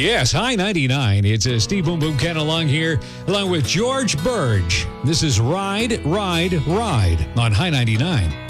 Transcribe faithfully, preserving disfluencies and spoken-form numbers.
Yes, High ninety-nine. It's uh, Steve Boom Boom Ken along here, along with George Burge. This is Ride, Ride, Ride on High ninety-nine.